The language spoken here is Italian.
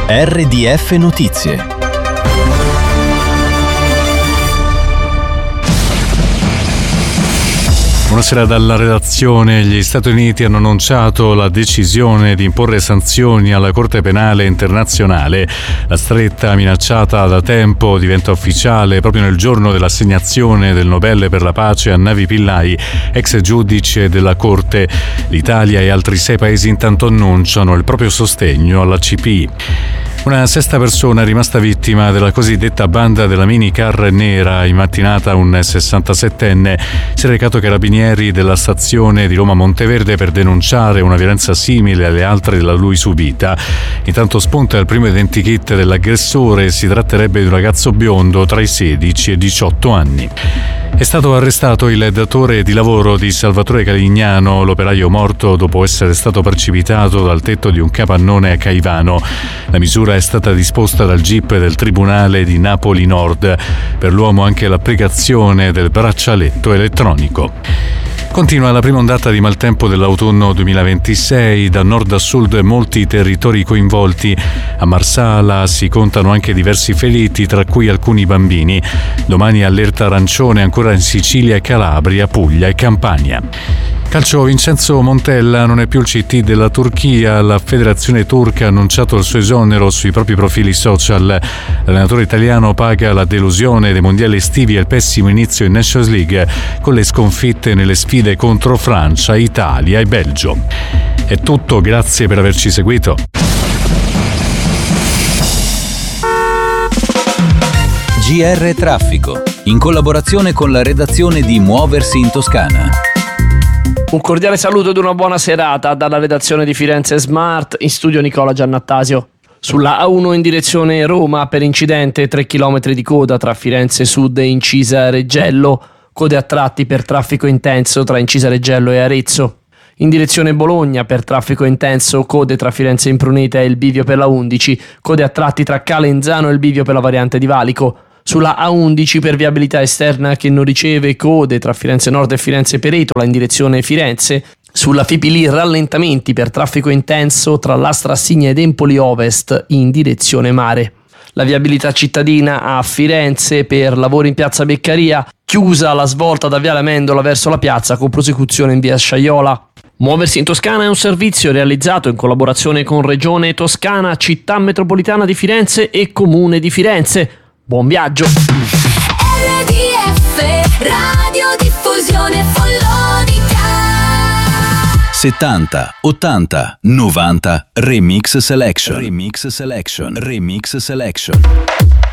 RDF Notizie. Buonasera dalla redazione. Gli Stati Uniti hanno annunciato la decisione di imporre sanzioni alla Corte Penale Internazionale. La stretta, minacciata da tempo, diventa ufficiale proprio nel giorno dell'assegnazione del Nobel per la pace a Navi Pillay, ex giudice della Corte. L'Italia e altri 6 paesi intanto annunciano il proprio sostegno alla CPI. Una sesta persona è rimasta vittima della cosiddetta banda della minicar nera. In mattinata un 67enne si è recato ai carabinieri della stazione di Roma Monteverde per denunciare una violenza simile alle altre da lui subita. Intanto spunta il primo identikit dell'aggressore. Si tratterebbe di un ragazzo biondo tra i 16 e i 18 anni. È stato arrestato il datore di lavoro di Salvatore Calignano, l'operaio morto dopo essere stato precipitato dal tetto di un capannone a Caivano. La misura è stata disposta dal GIP del Tribunale di Napoli Nord. Per l'uomo anche l'applicazione del braccialetto elettronico. Continua la prima ondata di maltempo dell'autunno 2026, da nord a sud molti territori coinvolti. A Marsala si contano anche diversi feriti, tra cui alcuni bambini. Domani allerta arancione ancora in Sicilia e Calabria, Puglia e Campania. Calcio, Vincenzo Montella non è più il CT della Turchia. La federazione turca ha annunciato il suo esonero sui propri profili social. L'allenatore italiano paga la delusione dei mondiali estivi e il pessimo inizio in Nations League, con le sconfitte nelle sfide contro Francia, Italia e Belgio. È tutto, grazie per averci seguito. GR Traffico, in collaborazione con la redazione di Muoversi in Toscana. Un cordiale saluto ed una buona serata dalla redazione di Firenze Smart, in studio Nicola Giannattasio. Sulla A1 in direzione Roma per incidente 3 km di coda tra Firenze Sud e Incisa Reggello, code a tratti per traffico intenso tra Incisa Reggello e Arezzo. In direzione Bologna per traffico intenso, code tra Firenze Impruneta e il bivio per la 11, code a tratti tra Calenzano e il bivio per la variante di Valico. Sulla A11 per viabilità esterna che non riceve code tra Firenze Nord e Firenze Peretola in direzione Firenze. Sulla Fipili rallentamenti per traffico intenso tra l'Astra Assigna ed Empoli Ovest in direzione mare. La viabilità cittadina a Firenze per lavori in piazza Beccaria, chiusa la svolta da Viale Amendola verso la piazza con prosecuzione in via Sciaiola. Muoversi in Toscana è un servizio realizzato in collaborazione con Regione Toscana, Città Metropolitana di Firenze e Comune di Firenze. Buon viaggio! RDF Radiodiffusione Follonica 70, 80, 90 Remix Selection. Remix Selection. Remix Selection.